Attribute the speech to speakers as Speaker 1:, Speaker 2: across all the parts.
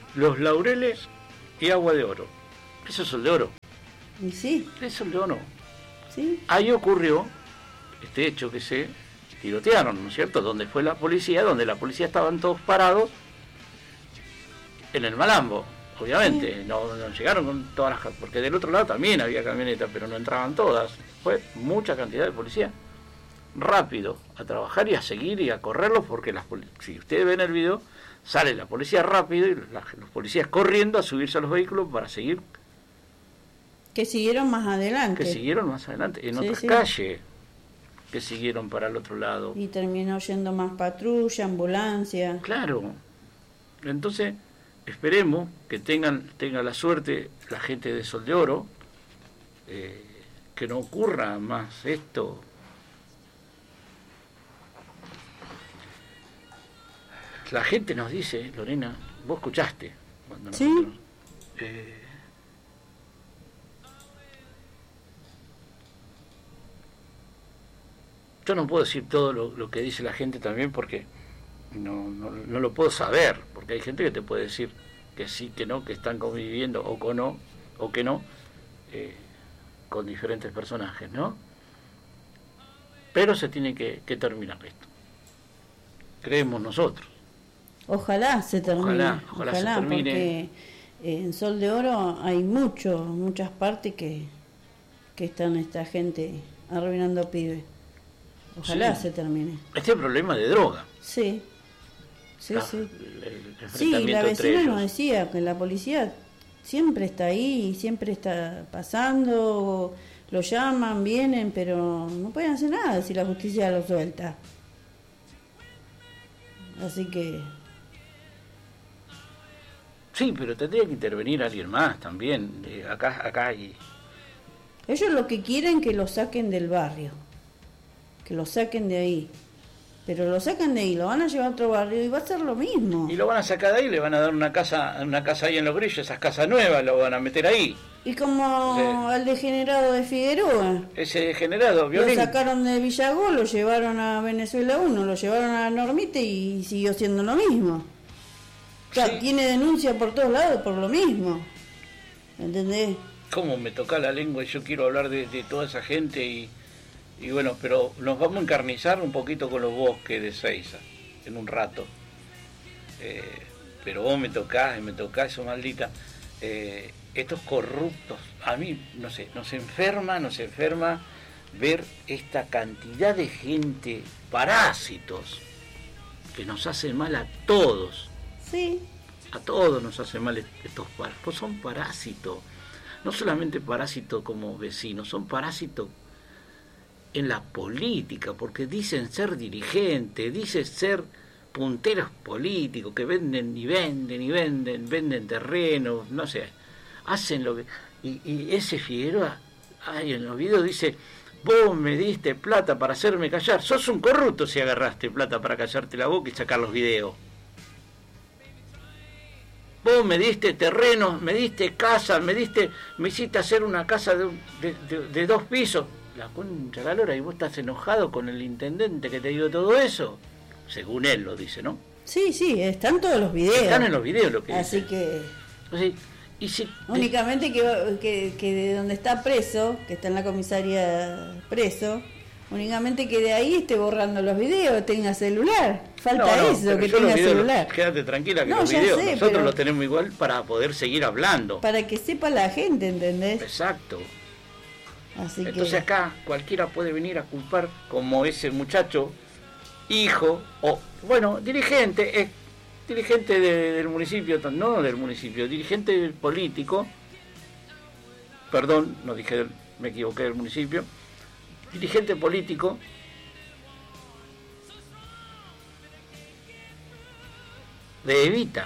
Speaker 1: Los Laureles y Agua de Oro. Eso es Sol de Oro.
Speaker 2: Y sí.
Speaker 1: Es Sol de Oro.
Speaker 2: Sí.
Speaker 1: Ahí ocurrió este hecho que se tirotearon, ¿no es cierto? Donde fue la policía, donde la policía estaban todos parados en el Malambo. Obviamente, sí. No llegaron con todas las... Porque del otro lado también había camionetas, pero no entraban todas. Fue mucha cantidad de policía. Rápido, a trabajar y a seguir y a correrlos, porque si ustedes ven el video, sale la policía rápido y los policías corriendo a subirse a los vehículos para seguir.
Speaker 2: Que siguieron más adelante.
Speaker 1: En otras calles que siguieron para el otro lado.
Speaker 2: Y terminó yendo más patrulla, ambulancia.
Speaker 1: Claro. Entonces, esperemos que tenga la suerte la gente de Sol de Oro, que no ocurra más esto. La gente nos dice, Lorena, vos escuchaste cuando nosotros...
Speaker 2: ¿Sí?
Speaker 1: Yo no puedo decir todo lo que dice la gente también porque no lo puedo saber, porque hay gente que te puede decir que sí, que no, que están conviviendo o que no, con diferentes personajes, ¿no? Pero se tiene que terminar esto. Creemos nosotros.
Speaker 2: Ojalá se termine.
Speaker 1: Ojalá se termine.
Speaker 2: Porque en Sol de Oro hay muchas partes que están esta gente arruinando pibes. Ojalá se termine.
Speaker 1: Este problema de droga.
Speaker 2: Sí.
Speaker 1: El
Speaker 2: Sí, la vecina nos
Speaker 1: ellos.
Speaker 2: decía que la policía siempre está ahí, siempre está pasando, lo llaman, vienen, pero no pueden hacer nada si la justicia lo suelta. Así que...
Speaker 1: Sí, pero tendría que intervenir alguien más también. Acá hay...
Speaker 2: Ellos lo que quieren que lo saquen del barrio, que lo saquen de ahí. Pero lo sacan de ahí, lo van a llevar a otro barrio y va a ser lo mismo.
Speaker 1: Y lo van a sacar de ahí, le van a dar una casa ahí en Los Grillos, esas casas nuevas lo van a meter ahí.
Speaker 2: Y como al degenerado de Figueroa.
Speaker 1: Ese degenerado, Violín.
Speaker 2: Lo sacaron de Villagó, lo llevaron a Venezuela 1, lo llevaron a Normite y siguió siendo lo mismo. O sea,
Speaker 1: Sí.
Speaker 2: tiene denuncia por todos lados por lo mismo. ¿Entendés?
Speaker 1: Cómo me toca la lengua y yo quiero hablar de toda esa gente y bueno, pero nos vamos a encarnizar un poquito con los bosques de Seiza en un rato. Pero vos me tocás eso, maldita. Estos corruptos, a mí, no sé, nos enferma ver esta cantidad de gente, parásitos, que nos hacen mal a todos.
Speaker 2: Sí.
Speaker 1: A todos nos hacen mal estos parásitos. Son parásitos. No solamente parásitos como vecinos, son parásitos en la política, porque dicen ser dirigentes, dicen ser punteros políticos, que venden terrenos, no sé, hacen lo que... Y ese Figueroa, en los videos dice, vos me diste plata para hacerme callar, sos un corrupto si agarraste plata para callarte la boca y sacar los videos. Vos me diste terrenos, me diste casa, me hiciste hacer una casa de 2 pisos. La concha de la lora, y vos estás enojado con el intendente que te dio todo eso. Según él lo dice, ¿no?
Speaker 2: Sí, están todos los videos.
Speaker 1: Están en los videos lo que
Speaker 2: Así
Speaker 1: dice.
Speaker 2: que...
Speaker 1: O sea, y si,
Speaker 2: únicamente que de donde está preso, que está en la comisaría preso, únicamente que de ahí esté borrando los videos, tenga celular. Falta eso, que tenga celular.
Speaker 1: Quédate tranquila que
Speaker 2: No,
Speaker 1: los
Speaker 2: ya
Speaker 1: videos
Speaker 2: sé,
Speaker 1: nosotros
Speaker 2: pero...
Speaker 1: los tenemos igual para poder seguir hablando.
Speaker 2: Para que sepa la gente, ¿entendés?
Speaker 1: Exacto.
Speaker 2: Así
Speaker 1: entonces
Speaker 2: que...
Speaker 1: acá cualquiera puede venir a culpar, como ese muchacho, hijo, o bueno, dirigente del municipio, no del municipio, dirigente político, perdón, no dije, me equivoqué del municipio, dirigente político de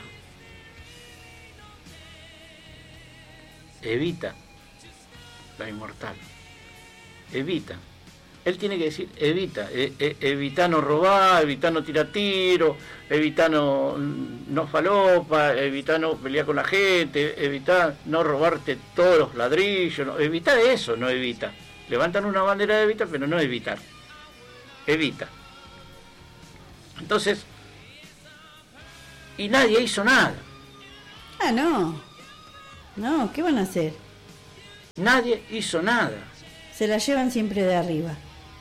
Speaker 1: Evita, la inmortal. Evita. Él tiene que decir, evita no robar, evita no tirar tiro, evita no falopa, evita no pelear con la gente, evita no robarte todos los ladrillos, no, evita eso, no evita. Levantan una bandera de Evita, pero no evitar. Evita. Entonces, y nadie hizo nada.
Speaker 2: Ah, no. No, ¿qué van a hacer?
Speaker 1: Nadie hizo nada.
Speaker 2: Se la llevan siempre de arriba.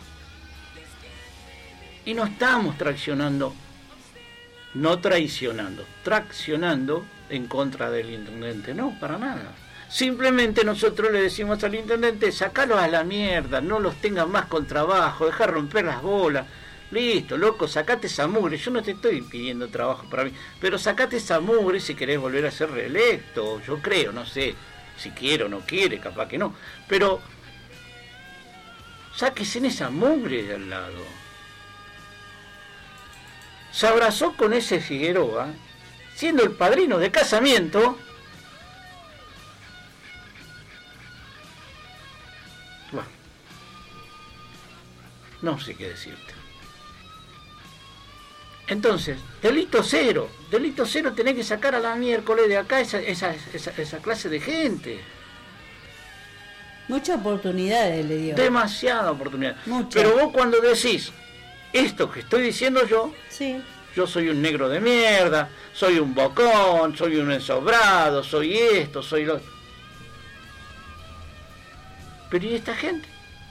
Speaker 1: Y no estamos traccionando en contra del intendente. No, para nada. Simplemente nosotros le decimos al intendente, sacalos a la mierda, no los tengas más con trabajo, deja romper las bolas. Listo, loco, sacate esa mugre. Yo no te estoy pidiendo trabajo para mí, pero sacate esa mugre si querés volver a ser reelecto. Yo creo, no sé si quiere o no quiere, capaz que no. Pero sáquese en esa mugre de al lado. Se abrazó con ese Figueroa, siendo el padrino de casamiento. Bueno, no sé qué decirte. Entonces, delito cero tenés que sacar a la miércoles de acá esa clase de gente.
Speaker 2: Muchas oportunidades le dio.
Speaker 1: Demasiada oportunidad.
Speaker 2: Muchas.
Speaker 1: Pero vos cuando decís esto que estoy diciendo yo,
Speaker 2: sí.
Speaker 1: Yo soy un negro de mierda, soy un bocón, soy un ensobrado, soy esto, soy lo... Pero ¿y esta gente?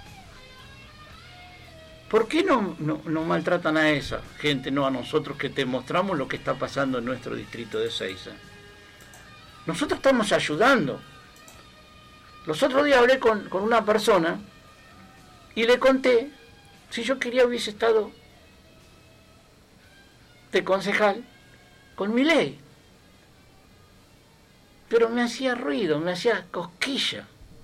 Speaker 1: ¿Por qué no maltratan a esa gente, no a nosotros que te mostramos lo que está pasando en nuestro distrito de Ezeiza? Nosotros estamos ayudando. Los otros días hablé con una persona y le conté, si yo quería hubiese estado de concejal con Milei. Pero me hacía ruido, me hacía cosquilla.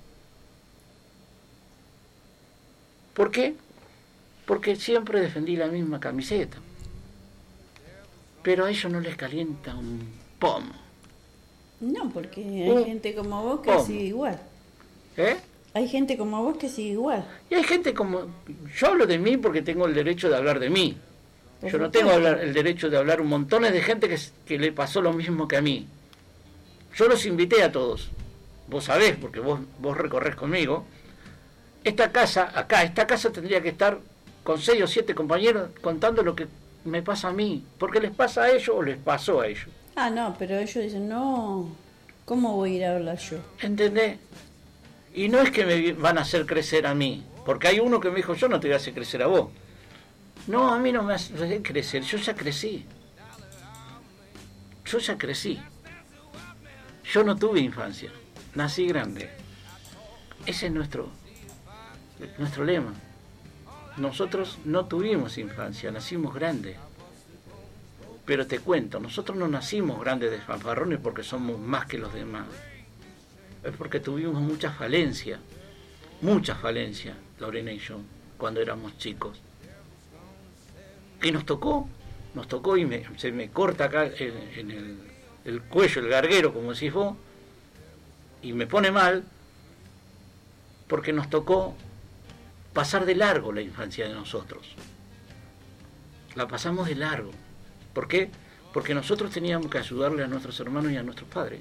Speaker 1: ¿Por qué? Porque siempre defendí la misma camiseta. Pero a ellos no les calienta un pomo.
Speaker 2: No, porque hay gente como vos que sigue igual.
Speaker 1: ¿Eh?
Speaker 2: Hay gente como vos que sigue igual.
Speaker 1: Y hay gente como... Yo hablo de mí porque tengo el derecho de hablar de mí. Yo no tengo el derecho de hablar un montón de gente que le pasó lo mismo que a mí. Yo los invité a todos. Vos sabés, porque vos recorrés conmigo. Esta casa tendría que estar con 6 o 7 compañeros contando lo que me pasa a mí. Porque les pasa a ellos o les pasó a ellos.
Speaker 2: Ah, no, pero ellos dicen, no, ¿cómo voy a ir a hablar yo?
Speaker 1: ¿Entendés? Y no es que me van a hacer crecer a mí. Porque hay uno que me dijo, yo no te voy a hacer crecer a vos. No, a mí no me hace crecer, yo ya crecí. Yo no tuve infancia, nací grande. Ese es nuestro lema. Nosotros no tuvimos infancia, nacimos grandes. Pero te cuento, nosotros no nacimos grandes de fanfarrones porque somos más que los demás. Es porque tuvimos mucha falencia, Lorena y yo, cuando éramos chicos. Y nos tocó y se me corta acá en el cuello, el garguero, como decís vos, y me pone mal, porque nos tocó pasar de largo la infancia de nosotros. La pasamos de largo. ¿Por qué? Porque nosotros teníamos que ayudarle a nuestros hermanos y a nuestros padres.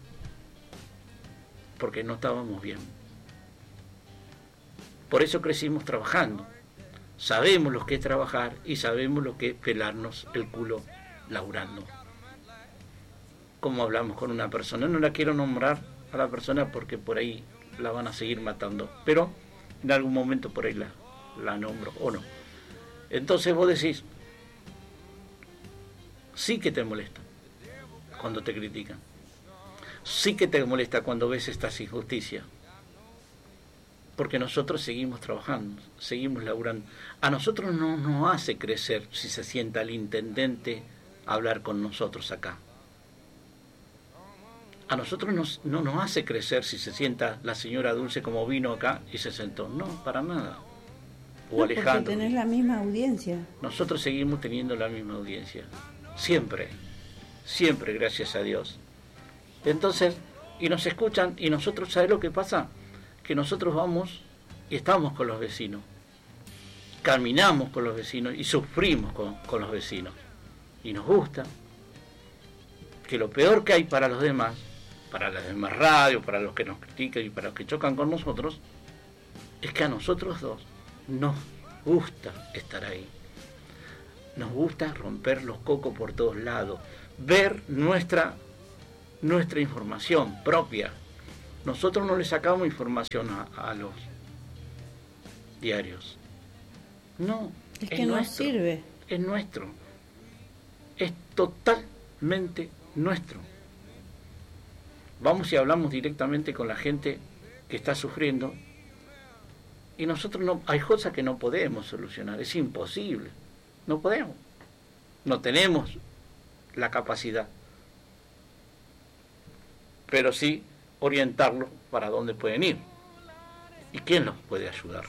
Speaker 1: Porque no estábamos bien. Por eso crecimos trabajando. Sabemos lo que es trabajar y sabemos lo que es pelarnos el culo laburando. Como hablamos con una persona, no la quiero nombrar a la persona porque por ahí la van a seguir matando, pero en algún momento por ahí la nombro o no. Entonces vos decís, sí que te molesta cuando te critican, sí que te molesta cuando ves estas injusticias. Porque nosotros seguimos trabajando, seguimos laburando. A nosotros no nos hace crecer si se sienta el intendente a hablar con nosotros acá. A nosotros no nos hace crecer si se sienta la señora Dulce como vino acá y se sentó. No, para nada. O
Speaker 2: no,
Speaker 1: Alejandro.
Speaker 2: Porque tenés la misma audiencia.
Speaker 1: Nosotros seguimos teniendo la misma audiencia. Siempre, gracias a Dios. Entonces, y nos escuchan, y nosotros, ¿sabés lo que pasa? Que nosotros vamos y estamos con los vecinos, caminamos con los vecinos y sufrimos con los vecinos. Y nos gusta que lo peor que hay para los demás, para las demás radios, para los que nos critican y para los que chocan con nosotros, es que a nosotros dos nos gusta estar ahí. Nos gusta romper los cocos por todos lados, ver nuestra nuestra información propia. Nosotros no le sacamos información a los diarios. No,
Speaker 2: es que no sirve.
Speaker 1: Es nuestro. Es totalmente nuestro. Vamos y hablamos directamente con la gente que está sufriendo, y nosotros no, hay cosas que no podemos solucionar, es imposible, no podemos, no tenemos la capacidad, pero sí orientarlos para dónde pueden ir y quién los puede ayudar.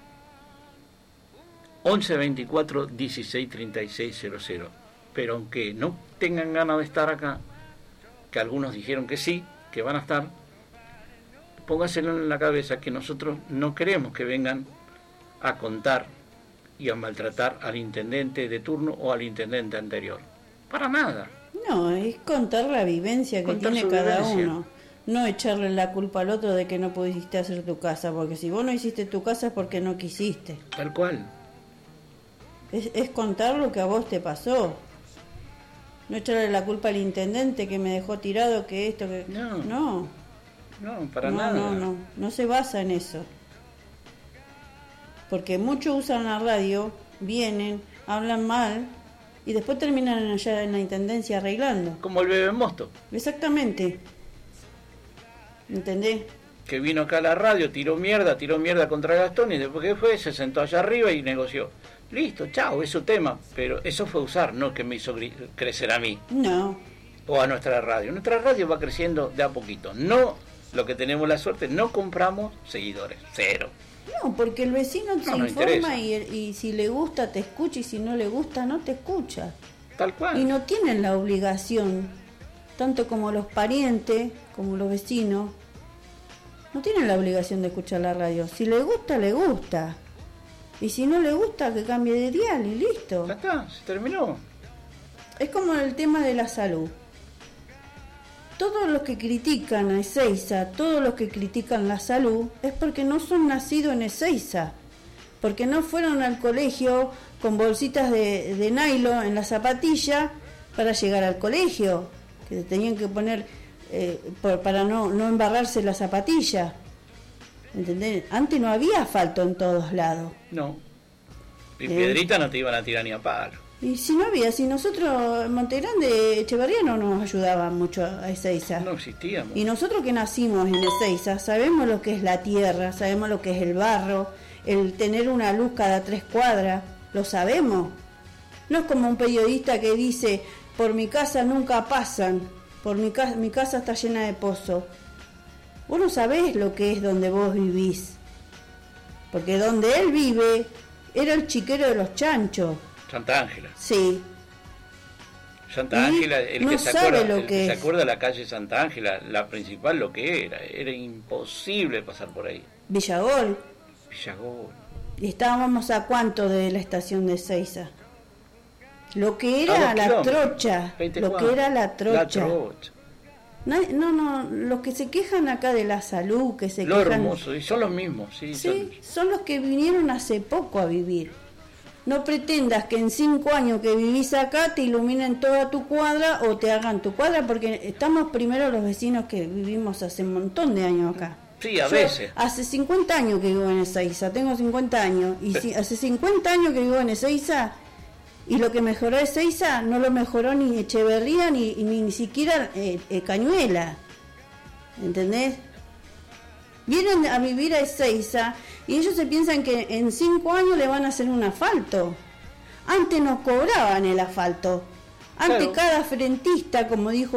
Speaker 1: 11 24 16 36 00. Pero aunque no tengan ganas de estar acá, que algunos dijeron que sí, que van a estar, póngaselo en la cabeza que nosotros no queremos que vengan a contar y a maltratar al intendente de turno o al intendente anterior. Para nada.
Speaker 2: No, es contar la vivencia que tiene cada uno. No echarle la culpa al otro de que no pudiste hacer tu casa, porque si vos no hiciste tu casa es porque no quisiste.
Speaker 1: Tal cual.
Speaker 2: Es contar lo que a vos te pasó. No echarle la culpa al intendente que me dejó tirado, que esto, que... No,
Speaker 1: para nada.
Speaker 2: No se basa en eso. Porque muchos usan la radio, vienen, hablan mal y después terminan allá en la intendencia arreglando.
Speaker 1: Como el bebé Mosto.
Speaker 2: Exactamente. ¿Entendés?
Speaker 1: Que vino acá a la radio, tiró mierda contra Gastón, y después que fue, se sentó allá arriba y negoció. Listo, chao, es su tema. Pero eso fue usar, no que me hizo crecer a mí.
Speaker 2: No.
Speaker 1: O a nuestra radio. Nuestra radio va creciendo de a poquito. No, lo que tenemos la suerte, no compramos seguidores. 0.
Speaker 2: No, porque el vecino se informa y si le gusta te escucha, y si no le gusta no te escucha.
Speaker 1: Tal cual.
Speaker 2: Y no tienen la obligación, tanto como los parientes, como los vecinos, no tienen la obligación de escuchar la radio. Si le gusta, le gusta. Y si no le gusta, que cambie de dial y listo.
Speaker 1: Ya está, se terminó.
Speaker 2: Es como el tema de la salud. Todos los que critican a Ezeiza, todos los que critican la salud, es porque no son nacidos en Ezeiza. Porque no fueron al colegio con bolsitas de nylon en la zapatilla para llegar al colegio. Que tenían que poner para no embarrarse la zapatilla. ¿Entendés? Antes no había asfalto en todos lados.
Speaker 1: No. Y piedrita no te iban a tirar ni a palo.
Speaker 2: Y si no había, si nosotros, Montegrande, Echeverría no nos ayudaba mucho a Ezeiza.
Speaker 1: No existíamos.
Speaker 2: Y nosotros que nacimos en Ezeiza, sabemos lo que es la tierra, sabemos lo que es el barro, el tener una luz cada 3 cuadras, lo sabemos. No es como un periodista que dice, por mi casa nunca pasan, por mi casa está llena de pozos. Vos no sabés lo que es donde vos vivís. Porque donde él vive era el chiquero de los chanchos.
Speaker 1: Santa Ángela.
Speaker 2: Sí.
Speaker 1: Santa Ángela, el
Speaker 2: no
Speaker 1: que se
Speaker 2: sabe
Speaker 1: acuerda,
Speaker 2: lo que
Speaker 1: se
Speaker 2: es.
Speaker 1: acuerda de la calle Santa Ángela, la principal, lo que era imposible pasar por ahí.
Speaker 2: Villagol. Y estábamos a cuánto de la estación de Ezeiza. Lo que era la trocha.
Speaker 1: 24.
Speaker 2: Lo que era la trocha.
Speaker 1: La trocha.
Speaker 2: No, los que se quejan acá de la salud, que se
Speaker 1: lo
Speaker 2: quejan...
Speaker 1: hermoso, y son los mismos, sí.
Speaker 2: Son los que vinieron hace poco a vivir. No pretendas que en 5 años que vivís acá te iluminen toda tu cuadra o te hagan tu cuadra, porque estamos primero los vecinos que vivimos hace un montón de años acá.
Speaker 1: Sí, a veces.
Speaker 2: Hace 50 años que vivo en Ezeiza, tengo 50 años, y hace 50 años que vivo en Ezeiza, y lo que mejoró Ezeiza no lo mejoró ni Echeverría ni siquiera Cañuela, ¿entendés? Vienen a vivir a Ezeiza y ellos se piensan que en 5 años le van a hacer un asfalto. Antes nos cobraban el asfalto. Antes cada frentista, como dijo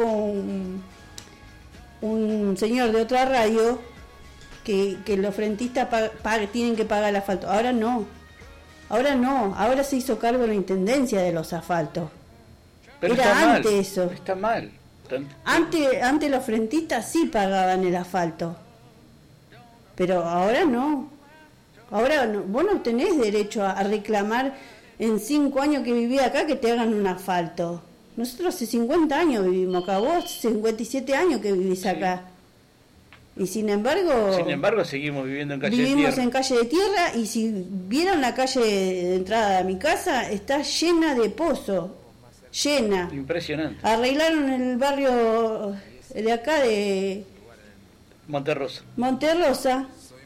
Speaker 2: un señor de otra radio, que los frentistas tienen que pagar el asfalto. Ahora no, ahora se hizo cargo la intendencia de los asfaltos.
Speaker 1: Pero
Speaker 2: era antes mal. Eso.
Speaker 1: Está mal.
Speaker 2: Antes los frentistas sí pagaban el asfalto. Pero ahora no. Ahora no, vos no tenés derecho a reclamar en 5 años que viví acá que te hagan un asfalto. Nosotros hace 50 años vivimos acá, vos 57 años que vivís acá. Y sin embargo
Speaker 1: seguimos viviendo en calle de tierra.
Speaker 2: Vivimos en calle de tierra, y si vieron la calle de entrada a mi casa, está llena de pozos. Llena.
Speaker 1: Impresionante.
Speaker 2: Arreglaron el barrio de acá de
Speaker 1: Monterrosa.
Speaker 2: Monterrosa,